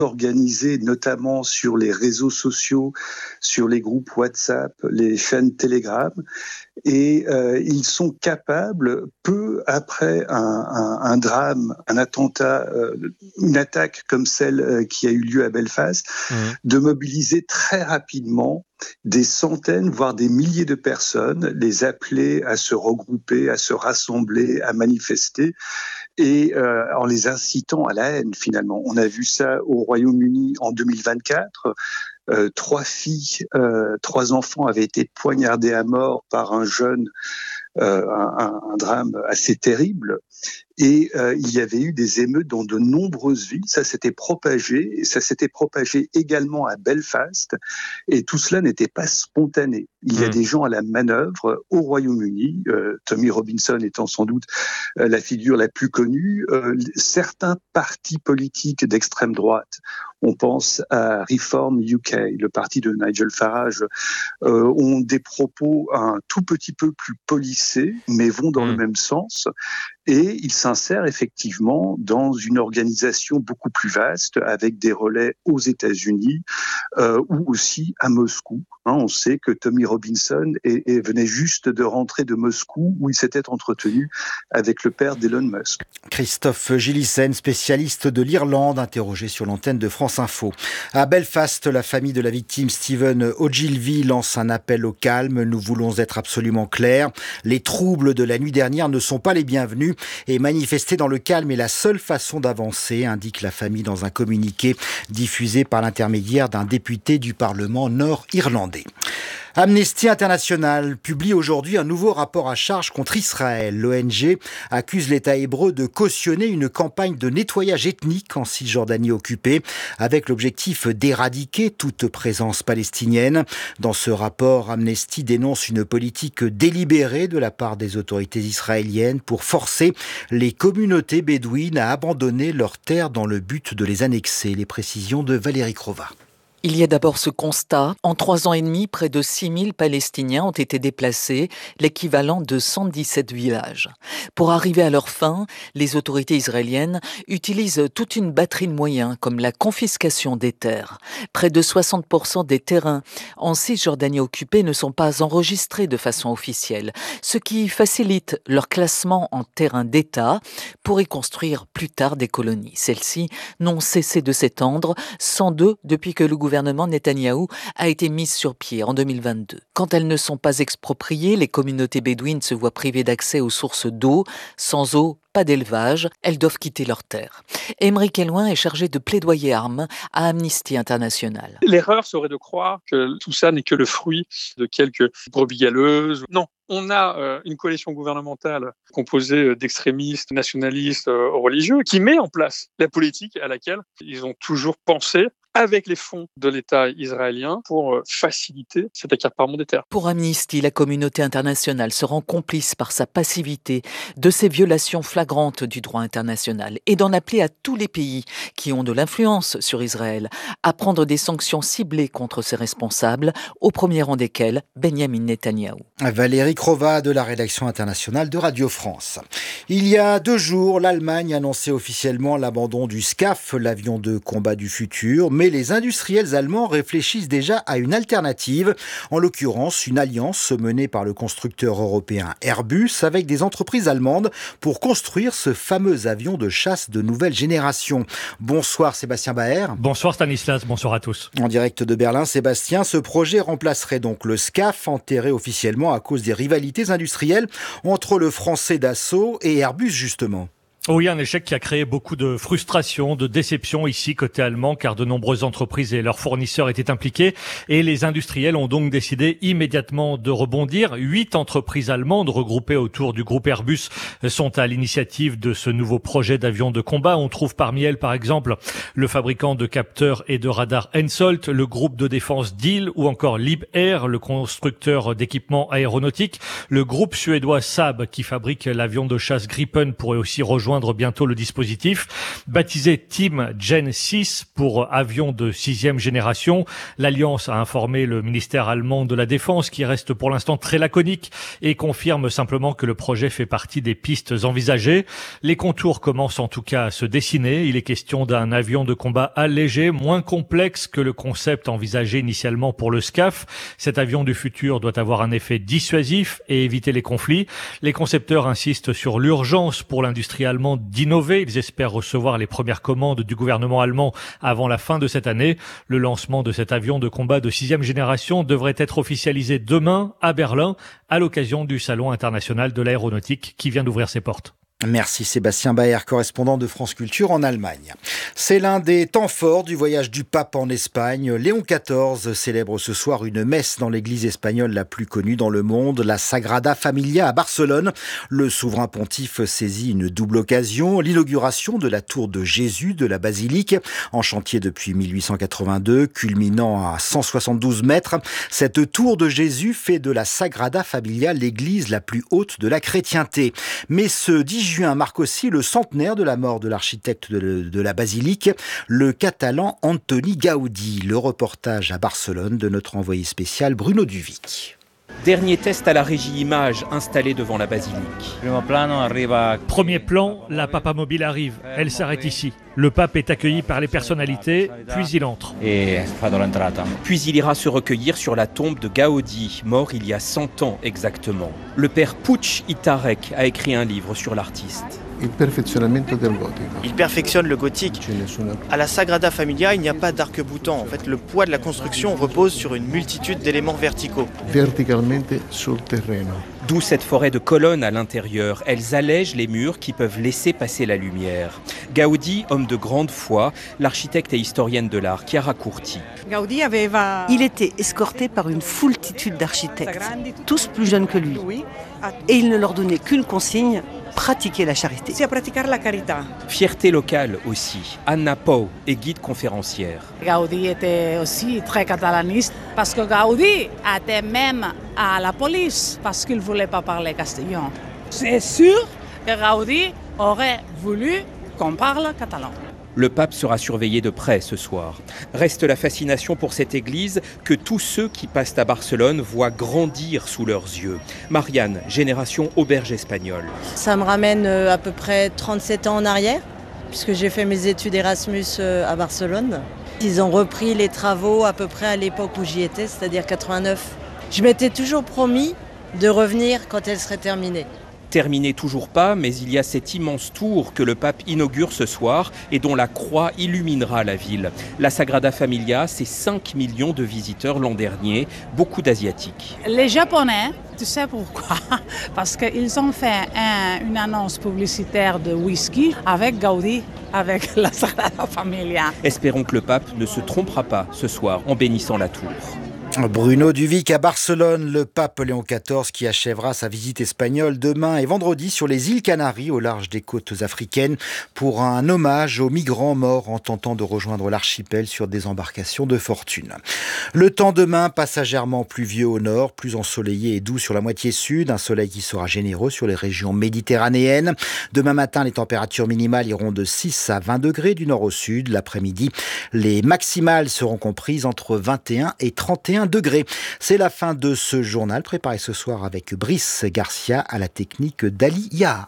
organisés notamment sur les réseaux sociaux, sur les groupes WhatsApp, les chaînes Telegram, et ils sont capables, peu après un drame, un attentat, une attaque comme celle qui a eu lieu à Belfast, de mobiliser très rapidement des centaines, voire des milliers de personnes, les appeler à se regrouper, à se rassembler, à manifester, et en les incitant à la haine finalement. On a vu ça au Royaume-Uni en 2024. 3 enfants avaient été poignardés à mort par un jeune, un drame assez terrible. Et il y avait eu des émeutes dans de nombreuses villes. Ça s'était propagé également à Belfast. Et tout cela n'était pas spontané. Il y a des gens à la manœuvre au Royaume-Uni, Tommy Robinson étant sans doute la figure la plus connue. Certains partis politiques d'extrême droite, on pense à Reform UK, le parti de Nigel Farage, ont des propos un tout petit peu plus policés, mais vont dans le même sens. Et il s'insère effectivement dans une organisation beaucoup plus vaste, avec des relais aux États-Unis ou aussi à Moscou. On sait que Tommy Robinson venait juste de rentrer de Moscou, où il s'était entretenu avec le père d'Elon Musk. Christophe Gillissen, spécialiste de l'Irlande, interrogé sur l'antenne de France Info. À Belfast, la famille de la victime, Stephen Ogilvie, lance un appel au calme. Nous voulons être absolument clairs. Les troubles de la nuit dernière ne sont pas les bienvenus et manifester dans le calme est la seule façon d'avancer, indique la famille dans un communiqué diffusé par l'intermédiaire d'un député du Parlement nord-irlandais. Amnesty International publie aujourd'hui un nouveau rapport à charge contre Israël. L'ONG accuse l'État hébreu de cautionner une campagne de nettoyage ethnique en Cisjordanie occupée, avec l'objectif d'éradiquer toute présence palestinienne. Dans ce rapport, Amnesty dénonce une politique délibérée de la part des autorités israéliennes pour forcer les communautés bédouines à abandonner leurs terres dans le but de les annexer. Les précisions de Valérie Crova. Il y a d'abord ce constat. En 3 ans et demi, près de 6000 Palestiniens ont été déplacés, l'équivalent de 117 villages. Pour arriver à leur fin, les autorités israéliennes utilisent toute une batterie de moyens, comme la confiscation des terres. Près de 60% des terrains en Cisjordanie occupée ne sont pas enregistrés de façon officielle, ce qui facilite leur classement en terrain d'État pour y construire plus tard des colonies. Celles-ci n'ont cessé de s'étendre, 102 depuis que le gouvernement Netanyahou a été mise sur pied en 2022. Quand elles ne sont pas expropriées, les communautés bédouines se voient privées d'accès aux sources d'eau. Sans eau, pas d'élevage, elles doivent quitter leurs terres. Émeric Elouin est chargé de plaidoyer armes à Amnesty International. L'erreur serait de croire que tout ça n'est que le fruit de quelques brebis galeuses. Non. On a une coalition gouvernementale composée d'extrémistes, nationalistes, religieux, qui met en place la politique à laquelle ils ont toujours pensé, avec les fonds de l'État israélien, pour faciliter cet accaparement des terres. Pour Amnesty, la communauté internationale se rend complice par sa passivité de ces violations flagrantes du droit international et d'en appeler à tous les pays qui ont de l'influence sur Israël à prendre des sanctions ciblées contre ses responsables, au premier rang desquels Benjamin Netanyahou. Valérie Crova de la rédaction internationale de Radio France. Il y a 2 jours, l'Allemagne annonçait officiellement l'abandon du SCAF, l'avion de combat du futur, mais les industriels allemands réfléchissent déjà à une alternative, en l'occurrence une alliance menée par le constructeur européen Airbus avec des entreprises allemandes pour construire ce fameux avion de chasse de nouvelle génération. Bonsoir Sébastien Baer. Bonsoir Stanislas, bonsoir à tous. En direct de Berlin, Sébastien, ce projet remplacerait donc le SCAF, enterré officiellement à cause des rivalités industrielles entre le français Dassault et Airbus justement. Oui, un échec qui a créé beaucoup de frustration, de déception ici côté allemand, car de nombreuses entreprises et leurs fournisseurs étaient impliqués et les industriels ont donc décidé immédiatement de rebondir. 8 entreprises allemandes regroupées autour du groupe Airbus sont à l'initiative de ce nouveau projet d'avion de combat. On trouve parmi elles, par exemple, le fabricant de capteurs et de radars Hensoldt, le groupe de défense Diehl ou encore Liebherr, le constructeur d'équipements aéronautiques. Le groupe suédois Saab, qui fabrique l'avion de chasse Gripen, pourrait aussi rejoindre rejoindre bientôt le dispositif. Baptisé Team Gen 6 pour avions de 6e génération, l'Alliance a informé le ministère allemand de la Défense qui reste pour l'instant très laconique et confirme simplement que le projet fait partie des pistes envisagées. Les contours commencent en tout cas à se dessiner. Il est question d'un avion de combat allégé, moins complexe que le concept envisagé initialement pour le SCAF. Cet avion du futur doit avoir un effet dissuasif et éviter les conflits. Les concepteurs insistent sur l'urgence pour l'industrie allemande d'innover. Ils espèrent recevoir les premières commandes du gouvernement allemand avant la fin de cette année. Le lancement de cet avion de combat de 6e génération devrait être officialisé demain à Berlin à l'occasion du Salon international de l'aéronautique qui vient d'ouvrir ses portes. Merci Sébastien Baer, correspondant de France Culture en Allemagne. C'est l'un des temps forts du voyage du pape en Espagne. Léon XIV célèbre ce soir une messe dans l'église espagnole la plus connue dans le monde, la Sagrada Familia à Barcelone. Le souverain pontife saisit une double occasion, l'inauguration de la tour de Jésus de la basilique, en chantier depuis 1882, culminant à 172 mètres. Cette tour de Jésus fait de la Sagrada Familia l'église la plus haute de la chrétienté. Mais ce 10 juin marque aussi le centenaire de la mort de l'architecte de la basilique, le Catalan Antoni Gaudí. Le reportage à Barcelone de notre envoyé spécial Bruno Duvic. Dernier test à la régie image installée devant la basilique. Premier plan, la Papa Mobile arrive. Elle s'arrête ici. Le pape est accueilli par les personnalités, puis il entre. Puis il ira se recueillir sur la tombe de Gaudí, mort il y a 100 ans exactement. Le père Puig i Tarek a écrit un livre sur l'artiste. Il perfectionne le gothique. À la Sagrada Familia, il n'y a pas d'arc-boutant. En fait, le poids de la construction repose sur une multitude d'éléments verticaux. D'où cette forêt de colonnes à l'intérieur. Elles allègent les murs qui peuvent laisser passer la lumière. Gaudí, homme de grande foi, l'architecte et historienne de l'art, Chiara Curti. Il était escorté par une foultitude d'architectes, tous plus jeunes que lui. Et il ne leur donnait qu'une consigne: pratiquer la charité. Fierté locale aussi. Anna Pou est guide conférencière. Gaudí était aussi très catalaniste parce que Gaudí était même à la police parce qu'il ne voulait pas parler castillan. C'est sûr que Gaudí aurait voulu qu'on parle catalan. Le pape sera surveillé de près ce soir. Reste la fascination pour cette église que tous ceux qui passent à Barcelone voient grandir sous leurs yeux. Marianne, génération auberge espagnole. Ça me ramène à peu près 37 ans en arrière, puisque j'ai fait mes études Erasmus à Barcelone. Ils ont repris les travaux à peu près à l'époque où j'y étais, c'est-à-dire 89. Je m'étais toujours promis de revenir quand elle serait terminée. Terminé toujours pas, mais il y a cette immense tour que le pape inaugure ce soir et dont la croix illuminera la ville. La Sagrada Familia, c'est 5 millions de visiteurs l'an dernier, beaucoup d'Asiatiques. Les Japonais, tu sais pourquoi? Parce qu'ils ont fait une annonce publicitaire de whisky avec Gaudí, avec la Sagrada Familia. Espérons que le pape ne se trompera pas ce soir en bénissant la tour. Bruno Duvic à Barcelone, le pape Léon XIV qui achèvera sa visite espagnole demain et vendredi sur les îles Canaries au large des côtes africaines pour un hommage aux migrants morts en tentant de rejoindre l'archipel sur des embarcations de fortune. Le temps demain, passagèrement pluvieux au nord, plus ensoleillé et doux sur la moitié sud, un soleil qui sera généreux sur les régions méditerranéennes. Demain matin, les températures minimales iront de 6 à 20 degrés du nord au sud. L'après-midi, les maximales seront comprises entre 21 et 31 degrés. C'est la fin de ce journal préparé ce soir avec Brice Garcia à la technique d'Ali Yaha.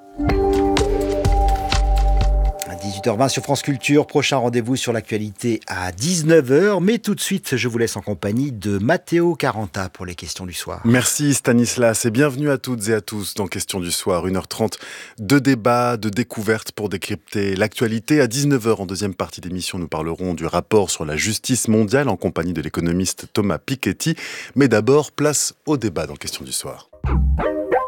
18h20 sur France Culture, prochain rendez-vous sur l'actualité à 19h, mais tout de suite je vous laisse en compagnie de Matteo Caranta pour les questions du soir. Merci Stanislas et bienvenue à toutes et à tous dans Questions du soir, 1h30 de débat, de découverte pour décrypter l'actualité. À 19h en deuxième partie d'émission, nous parlerons du rapport sur la justice mondiale en compagnie de l'économiste Thomas Piketty, mais d'abord place au débat dans Questions du soir.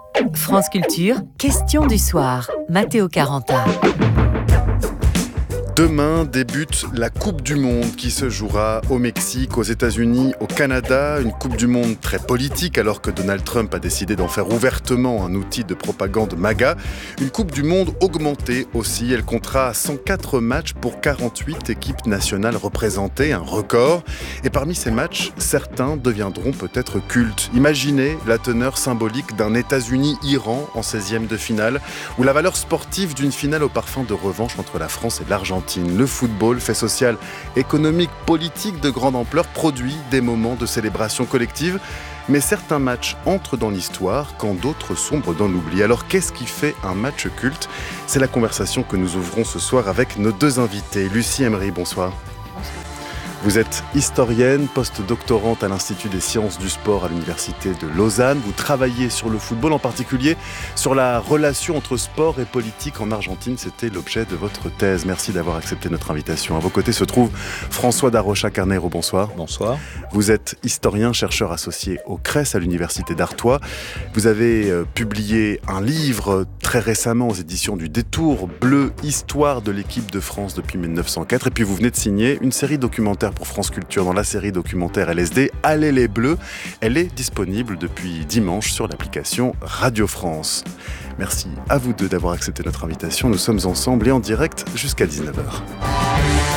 France Culture, Questions du soir, Matteo Caranta. Demain débute la Coupe du Monde qui se jouera au Mexique, aux États-Unis, au Canada. Une Coupe du Monde très politique alors que Donald Trump a décidé d'en faire ouvertement un outil de propagande MAGA. Une Coupe du Monde augmentée aussi. Elle comptera 104 matchs pour 48 équipes nationales représentées, un record. Et parmi ces matchs, certains deviendront peut-être cultes. Imaginez la teneur symbolique d'un États-Unis-Iran en 16e de finale ou la valeur sportive d'une finale au parfum de revanche entre la France et l'Argentine. Le football, fait social, économique, politique de grande ampleur, produit des moments de célébration collective. Mais certains matchs entrent dans l'histoire quand d'autres sombrent dans l'oubli. Alors qu'est-ce qui fait un match culte ? C'est la conversation que nous ouvrons ce soir avec nos deux invités. Lucie Emery, bonsoir. Vous êtes historienne, post-doctorante à l'Institut des sciences du sport à l'Université de Lausanne. Vous travaillez sur le football, en particulier sur la relation entre sport et politique en Argentine. C'était l'objet de votre thèse. Merci d'avoir accepté notre invitation. À vos côtés se trouve François Darocha Carneiro. Bonsoir. Bonsoir. Vous êtes historien, chercheur associé au CRES à l'Université d'Artois. Vous avez publié un livre très récemment aux éditions du Détour Bleu, Histoire de l'équipe de France depuis 1904. Et puis vous venez de signer une série documentaire pour France Culture dans la série documentaire LSD Allez les Bleus. Elle est disponible depuis dimanche sur l'application Radio France. Merci à vous deux d'avoir accepté notre invitation. Nous sommes ensemble et en direct jusqu'à 19h.